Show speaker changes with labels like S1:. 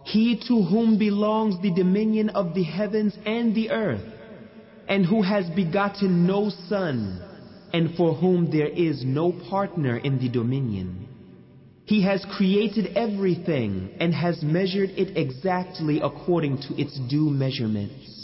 S1: He to whom belongs the dominion of the heavens and the earth, and who has begotten no son, and for whom there is no partner in the dominion. He has created everything and has measured it exactly according to its due measurements.